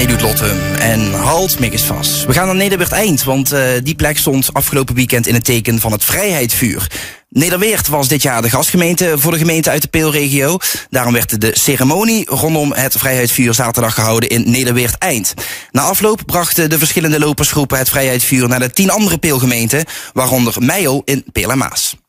nee doet Lotte. En halt, mik eens vast. We gaan naar Nederweert-Eind, want die plek stond afgelopen weekend in het teken van het Vrijheidsvuur. Nederweert was dit jaar de gastgemeente voor de gemeente uit de Peelregio. Daarom werd de ceremonie rondom het Vrijheidsvuur zaterdag gehouden in Nederweert-Eind. Na afloop brachten de verschillende lopersgroepen het Vrijheidsvuur naar de 10 andere Peelgemeenten, waaronder Meijel in Peel en Maas.